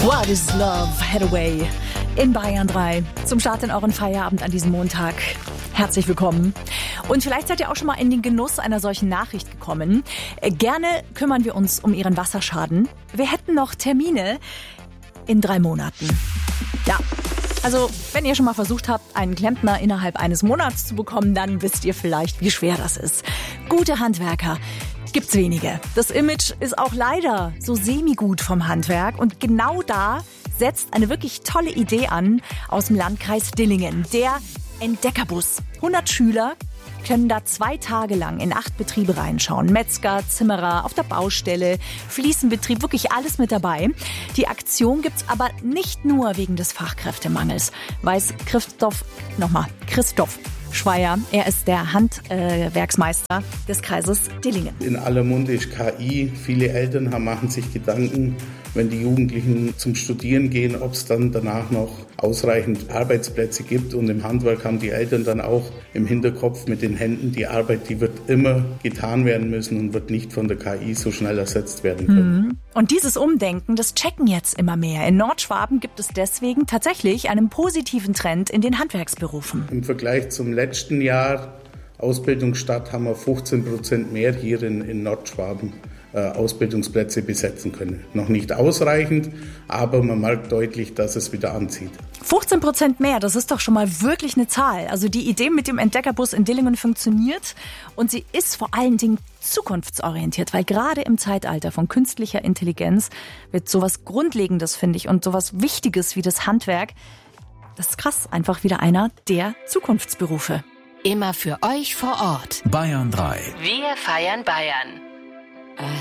What is Love? Hathaway in Bayern 3. Zum Start in euren Feierabend an diesem Montag. Herzlich willkommen. Und vielleicht seid ihr auch schon mal in den Genuss einer solchen Nachricht gekommen. Gerne kümmern wir uns um Ihren Wasserschaden. Wir hätten noch Termine in 3 Monaten. Ja, also wenn ihr schon mal versucht habt, einen Klempner innerhalb eines Monats zu bekommen, dann wisst ihr vielleicht, wie schwer das ist. Gute Handwerker gibt's wenige. Das Image ist auch leider so semi-gut vom Handwerk. Und genau da setzt eine wirklich tolle Idee an aus dem Landkreis Dillingen. Der Entdeckerbus. 100 Schüler können da 2 Tage lang in 8 Betriebe reinschauen. Metzger, Zimmerer, auf der Baustelle, Fliesenbetrieb, wirklich alles mit dabei. Die Aktion gibt's aber nicht nur wegen des Fachkräftemangels, weiß Christoph Schweier. Er ist der Handwerksmeister des Kreises Dillingen. In aller Munde ist KI. Viele Eltern machen sich Gedanken, wenn die Jugendlichen zum Studieren gehen, ob es dann danach noch ausreichend Arbeitsplätze gibt. Und im Handwerk haben die Eltern dann auch im Hinterkopf mit den Händen, die Arbeit, die wird immer getan werden müssen und wird nicht von der KI so schnell ersetzt werden können. Und dieses Umdenken, das checken jetzt immer mehr. In Nordschwaben gibt es deswegen tatsächlich einen positiven Trend in den Handwerksberufen. Im Vergleich zum letzten Jahr Ausbildungsstart haben wir 15% mehr hier in Nordschwaben Ausbildungsplätze besetzen können. Noch nicht ausreichend, aber man merkt deutlich, dass es wieder anzieht. 15% mehr, das ist doch schon mal wirklich eine Zahl. Also die Idee mit dem Entdeckerbus in Dillingen funktioniert und sie ist vor allen Dingen zukunftsorientiert, weil gerade im Zeitalter von künstlicher Intelligenz wird sowas Grundlegendes, finde ich, und sowas Wichtiges wie das Handwerk, das ist krass, einfach wieder einer der Zukunftsberufe. Immer für euch vor Ort. Bayern 3. Wir feiern Bayern.